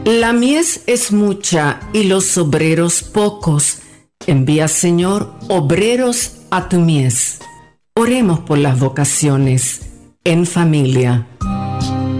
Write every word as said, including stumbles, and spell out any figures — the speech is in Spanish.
La mies es mucha y los obreros pocos. Envía, Señor, obreros a tu mies. Oremos por las vocaciones en familia.